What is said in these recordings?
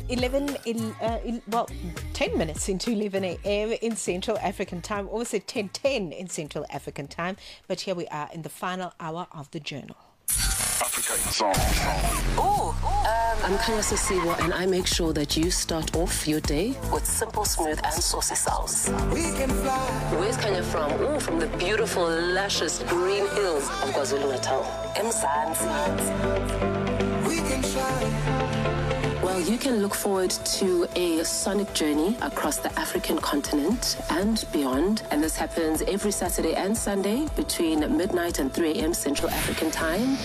10 minutes into 11 a.m. in Central African time, also 10:10 in Central African time. But here we are in the final hour of the journal. Africa in Song. I'm Kanya Sisiwa, and I make sure that you start off your day with simple, smooth, and saucy sounds. We can fly. Where's Kanya from? Oh, from the beautiful, luscious green hills of KwaZulu-Natal. Mzansi. We can shine. Well, you can look forward to a sonic journey across the African continent and beyond. And this happens every Saturday and Sunday between midnight and 3 a.m. Central African time.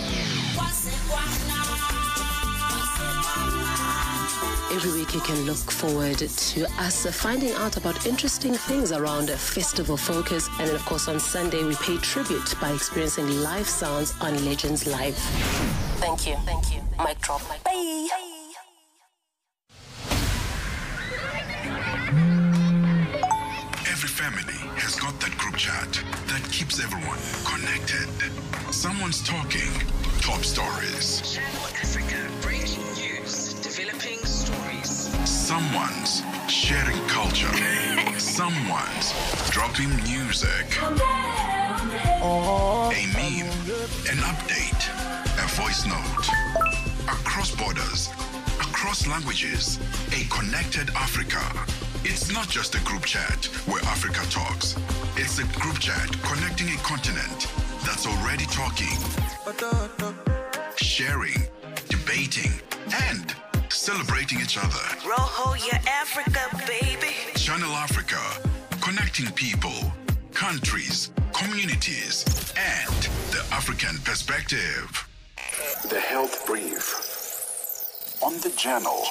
Every week you can look forward to us finding out about interesting things around a festival focus. And then, of course, on Sunday, we pay tribute by experiencing live sounds on Legends Live. Thank you. Mic drop. Bye. Every family has got that group chat that keeps everyone connected. Someone's talking top stories. Channel Africa, breaking news, developing stories. Someone's sharing culture. Someone's dropping music. A meme, an update, a voice note. Across borders, across languages, a connected Africa. It's not just a group chat where Africa talks. It's a group chat connecting a continent that's already talking, sharing, debating, and celebrating each other. Roho, your Africa, baby. Channel Africa, connecting people, countries, communities, and the African perspective. The Health Brief on the Journal.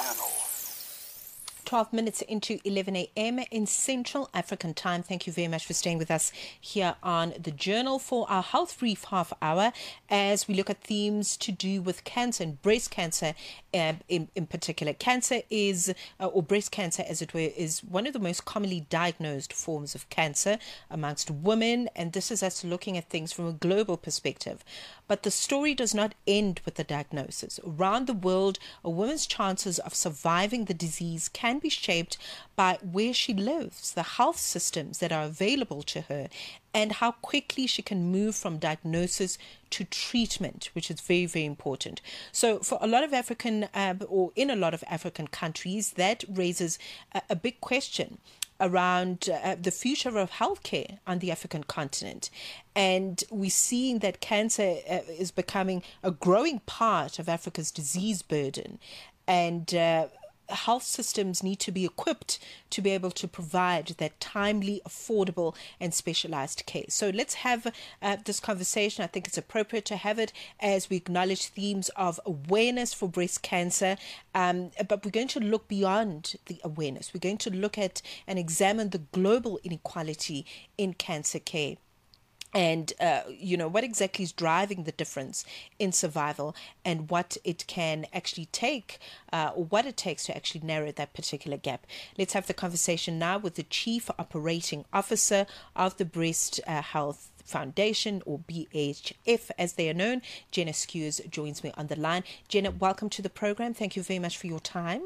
12 minutes into 11 a.m. in Central African time. Thank you very much for staying with us here on the Journal for our Health Brief half hour as we look at themes to do with cancer and breast cancer in particular. Cancer is, or breast cancer as it were, is one of the most commonly diagnosed forms of cancer amongst women, and this is us looking at things from a global perspective. But the story does not end with the diagnosis. Around the world, a woman's chances of surviving the disease can be shaped by where she lives, the health systems that are available to her, and how quickly she can move from diagnosis to treatment, which is very, very important. So for a lot of African, or in a lot of African countries, that raises a big question around the future of healthcare on the African continent. And we're seeing that cancer is becoming a growing part of Africa's disease burden. And health systems need to be equipped to be able to provide that timely, affordable, and specialized care. So let's have this conversation. I think it's appropriate to have it as we acknowledge themes of awareness for breast cancer. But we're going to look beyond the awareness. We're going to look at and examine the global inequality in cancer care. And, what exactly is driving the difference in survival and what it can actually take, or what it takes to actually narrow that particular gap. Let's have the conversation now with the Chief Operating Officer of the Breast Health Foundation, or BHF as they are known. Jenna Skewers joins me on the line. Jenna, welcome to the program. Thank you very much for your time.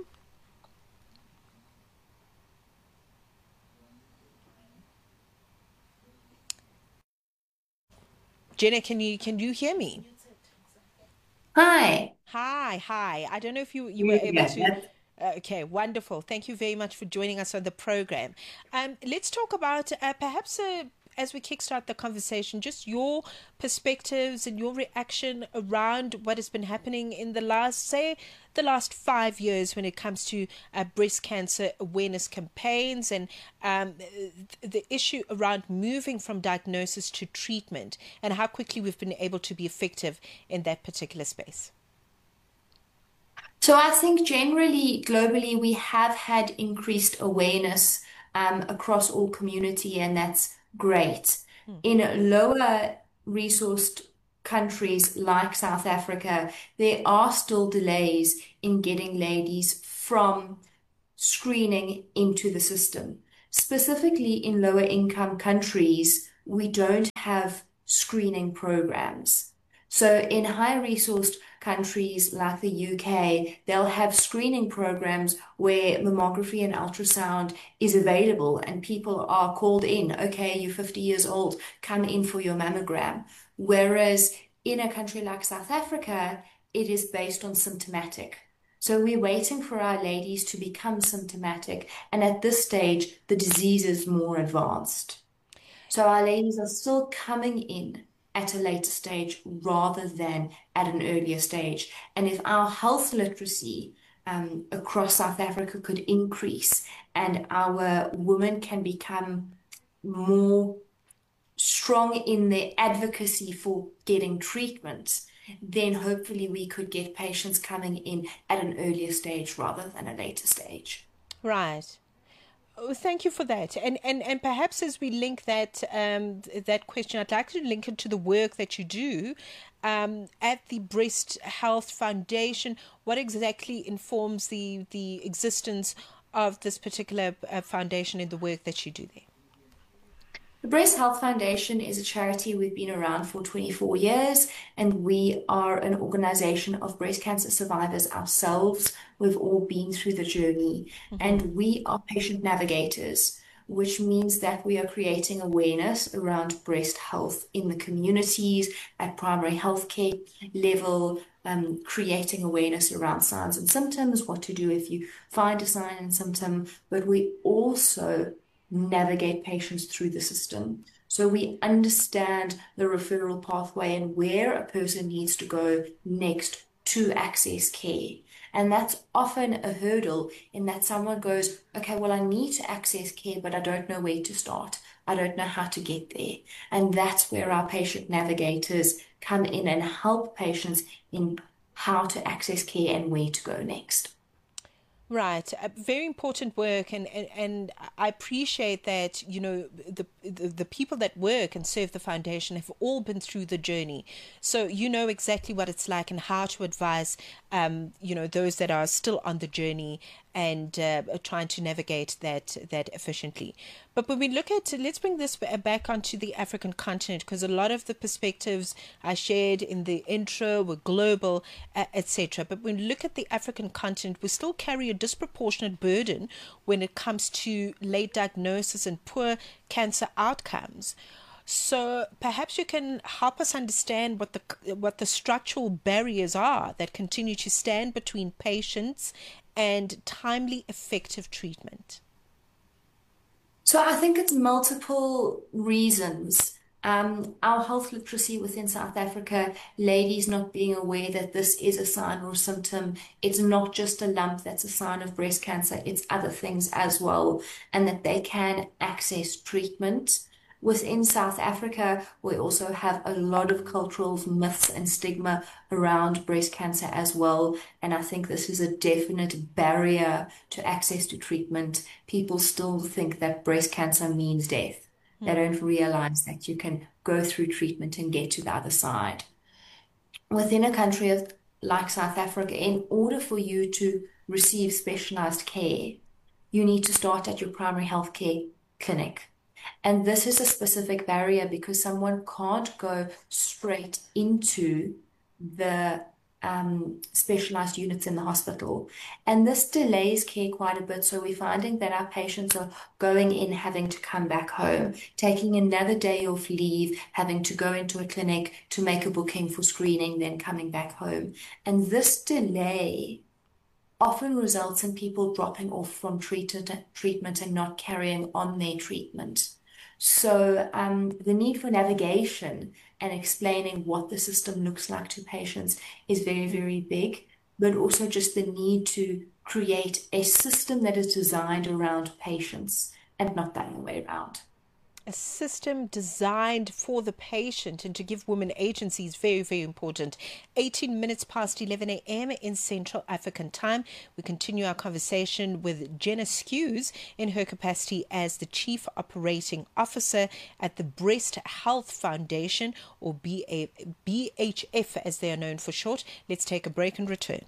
Jenna, can you hear me? Hi. Hi. I don't know if you were able to. Okay, wonderful. Thank you very much for joining us on the program. Let's talk about perhaps as we kickstart the conversation, just your perspectives and your reaction around what has been happening in the last 5 years when it comes to breast cancer awareness campaigns and the issue around moving from diagnosis to treatment and how quickly we've been able to be effective in that particular space. So I think generally, globally, we have had increased awareness across all community, and that's great. In lower resourced countries like South Africa, there are still delays in getting ladies from screening into the system. Specifically in lower income countries, we don't have screening programs. So in high resourced countries like the UK, they'll have screening programs where mammography and ultrasound is available and people are called in. Okay, you're 50 years old, come in for your mammogram. Whereas in a country like South Africa, it is based on symptomatic. So we're waiting for our ladies to become symptomatic. And at this stage, the disease is more advanced. So our ladies are still coming in at a later stage rather than at an earlier stage. And if our health literacy across South Africa could increase and our women can become more strong in their advocacy for getting treatment, then hopefully we could get patients coming in at an earlier stage rather than a later stage. Right. Oh, thank you for that. And perhaps as we link that that question, I'd like to link it to the work that you do at the Breast Health Foundation. What exactly informs the existence of this particular foundation and the work that you do there? The Breast Health Foundation is a charity. We've been around for 24 years, and we are an organization of breast cancer survivors ourselves. We've all been through the journey, and we are patient navigators, which means that we are creating awareness around breast health in the communities at primary healthcare level, creating awareness around signs and symptoms, what to do if you find a sign and symptom, but we also navigate patients through the system. So we understand the referral pathway and where a person needs to go next to access care. And that's often a hurdle in that someone goes, okay, well, I need to access care, but I don't know where to start. I don't know how to get there. And that's where our patient navigators come in and help patients in how to access care and where to go next. Right, very important work, and I appreciate that, you know, the people that work and serve the foundation have all been through the journey, so you know exactly what it's like and how to advise, you know, those that are still on the journey and trying to navigate that efficiently. But when we look at, let's bring this back onto the African continent, because a lot of the perspectives I shared in the intro were global, etc. But when we look at the African continent, we still carry a disproportionate burden when it comes to late diagnosis and poor cancer outcomes. So perhaps you can help us understand what the structural barriers are that continue to stand between patients and timely, effective treatment. So I think it's multiple reasons. Our health literacy within South Africa, ladies not being aware that this is a sign or symptom. It's not just a lump that's a sign of breast cancer, it's other things as well, and that they can access treatment. Within South Africa, we also have a lot of cultural myths and stigma around breast cancer as well. And I think this is a definite barrier to access to treatment. People still think that breast cancer means death. They don't realize that you can go through treatment and get to the other side. Within a country like South Africa, in order for you to receive specialized care, you need to start at your primary health care clinic. And this is a specific barrier because someone can't go straight into the specialized units in the hospital. And this delays care quite a bit. So we're finding that our patients are going in, having to come back home, taking another day off leave, having to go into a clinic to make a booking for screening, then coming back home. And this delay often results in people dropping off from treatment and not carrying on their treatment. So the need for navigation and explaining what the system looks like to patients is very, very big, but also just the need to create a system that is designed around patients and not the other way around. A system designed for the patient and to give women agency is very, very important. 18 minutes past 11 a.m. in Central African time. We continue our conversation with Jenna Skews in her capacity as the Chief Operating Officer at the Breast Health Foundation, or BHF as they are known for short. Let's take a break and return.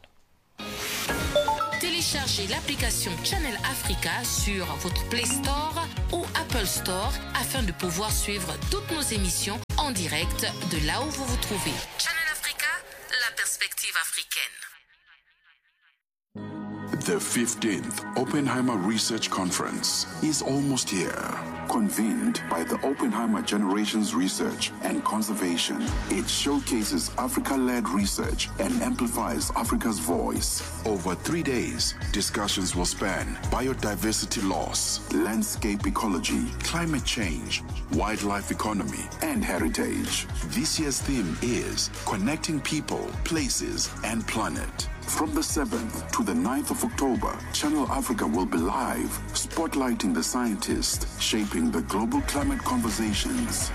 Téléchargez l'application Channel Africa sur votre Play Store ou Apple Store afin de pouvoir suivre toutes nos émissions en direct de là où vous vous trouvez. Channel Africa, la perspective. perspective africaine. The 15th Oppenheimer Research Conference is almost here. Convened by the Oppenheimer Generations Research and Conservation, it showcases Africa-led research and amplifies Africa's voice. Over 3 days, discussions will span biodiversity loss, landscape ecology, climate change, wildlife economy, and heritage. This year's theme is Connecting People, Places, and Planet. From the 7th to the 9th of October, Channel Africa will be live, spotlighting the scientists shaping the global climate conversations.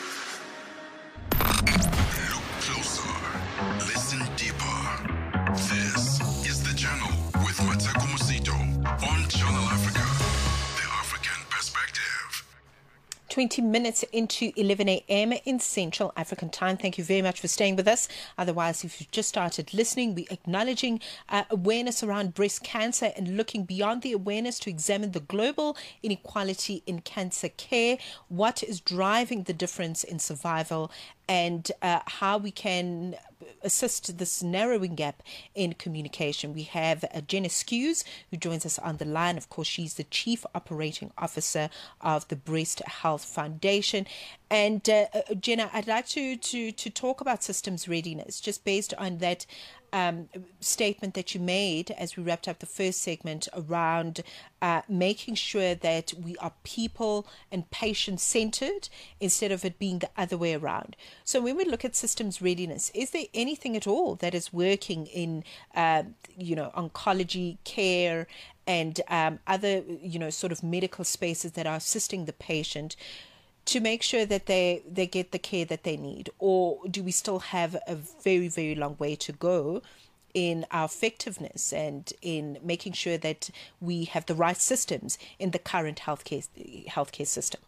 Look closer, listen deeper. This is The Journal with Matako Musito on Channel Africa, the African perspective. 20 minutes into 11 a.m. in Central African Time. Thank you very much for staying with us. Otherwise, if you've just started listening, we're acknowledging awareness around breast cancer and looking beyond the awareness to examine the global inequality in cancer care, what is driving the difference in survival, and how we can assist this narrowing gap in communication. We have Jenna Skews, who joins us on the line. Of course, she's the Chief Operating Officer of the Breast Health Foundation. And Jenna, I'd like to talk about systems readiness, just based on that statement that you made as we wrapped up the first segment around making sure that we are people and patient-centered instead of it being the other way around. So when we look at systems readiness, is there anything at all that is working in, oncology care and other, sort of medical spaces that are assisting the patient to make sure that they get the care that they need? Or do we still have a very, very long way to go in our effectiveness and in making sure that we have the right systems in the current healthcare system?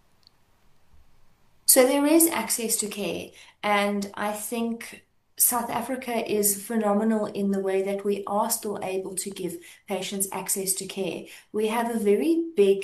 So there is access to care, and I think South Africa is phenomenal in the way that we are still able to give patients access to care. We have a very big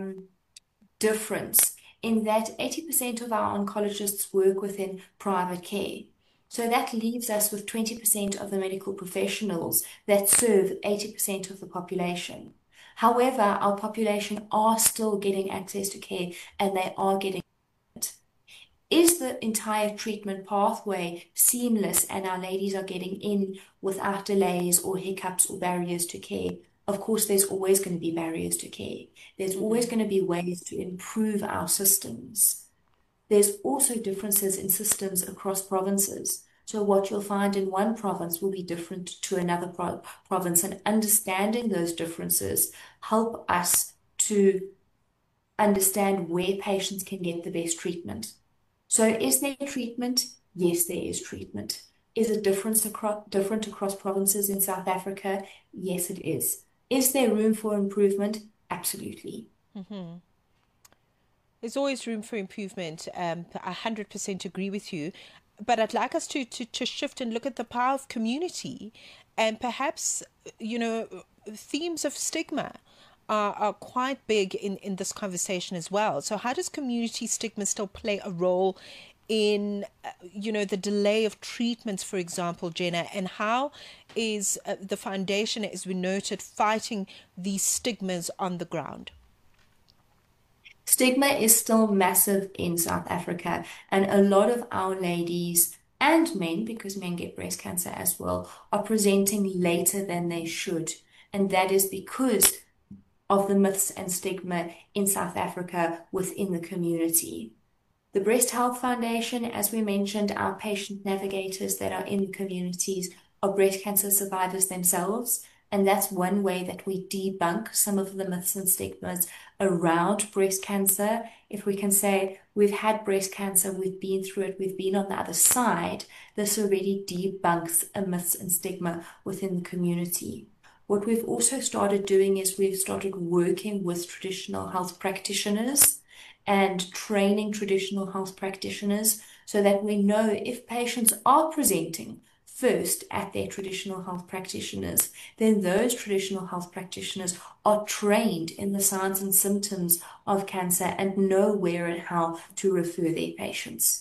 difference in that 80% of our oncologists work within private care. So that leaves us with 20% of the medical professionals that serve 80% of the population. However, our population are still getting access to care, and they are getting it. Is the entire treatment pathway seamless and our ladies are getting in without delays or hiccups or barriers to care? Of course, there's always going to be barriers to care. There's always going to be ways to improve our systems. There's also differences in systems across provinces. So what you'll find in one province will be different to another province, and understanding those differences help us to understand where patients can get the best treatment. So is there treatment? Yes, there is treatment. Is it different across provinces in South Africa? Yes, it is. Is there room for improvement? Absolutely. Mm-hmm. There's always room for improvement. I 100% agree with you. But I'd like us to shift and look at the power of community, and perhaps, themes of stigma are quite big in this conversation as well. So how does community stigma still play a role in, the delay of treatments, for example, Jenna, and how is the foundation, as we noted, fighting these stigmas on the ground? Stigma is still massive in South Africa, and a lot of our ladies and men, because men get breast cancer as well, are presenting later than they should. And that is because of the myths and stigma in South Africa within the community. The Breast Health Foundation, as we mentioned, our patient navigators that are in the communities are breast cancer survivors themselves. And that's one way that we debunk some of the myths and stigmas around breast cancer. If we can say, we've had breast cancer, we've been through it, we've been on the other side, this already debunks a myths and stigma within the community. What we've also started doing is we've started working with traditional health practitioners and training traditional health practitioners so that we know if patients are presenting first at their traditional health practitioners, then those traditional health practitioners are trained in the signs and symptoms of cancer and know where and how to refer their patients.